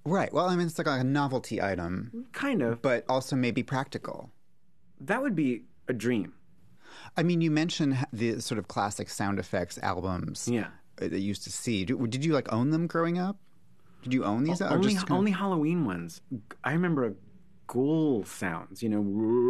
Right. Well, I mean, it's like a novelty item, Kind of. but also maybe practical. That would be a dream. I mean, you mentioned the sort of classic sound effects albums Yeah. that you used to see. Did you like own them growing up? Did you own these? Or Only, just kind of- only Halloween ones. I remember ghoul sounds, and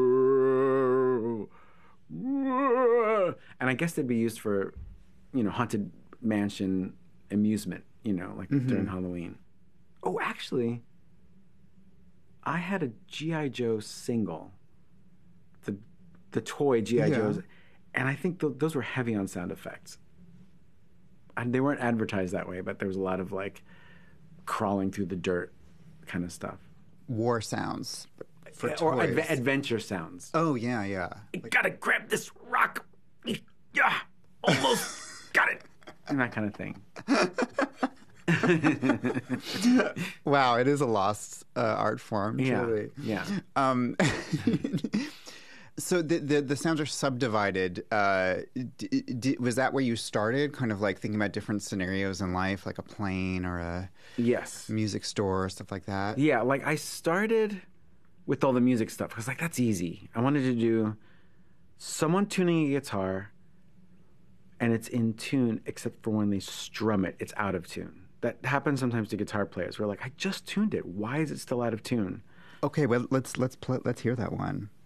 I guess they'd be used for, haunted mansion amusement, like during Halloween. Oh, actually, I had a G.I. Joe single, the toy G.I. Joes, and I think those were heavy on sound effects. And they weren't advertised that way, but there was a lot of like crawling through the dirt kind of stuff. war sounds for Or toys. adventure sounds. Oh, yeah, yeah. You gotta grab this rock. Yeah, almost got it. And that kind of thing. Wow, it is a lost art form, Yeah, truly. yeah. So the sounds are subdivided. Was that where you started, kind of like thinking about different scenarios in life, like a plane or a Yes. music store or stuff like that? Yeah, like I started with all the music stuff because like that's easy. I wanted to do someone tuning a guitar and it's in tune except for when they strum it, it's out of tune. That happens sometimes to guitar players. We're like, I just tuned it. Why is it still out of tune? Okay, well let's hear that one.